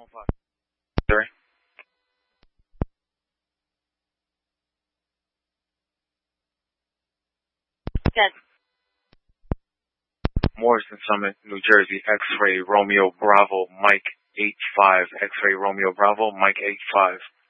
Sorry. Yes. Morrison Summit, New Jersey, X-Ray Romeo Bravo Mike 85, X-Ray Romeo Bravo Mike 85.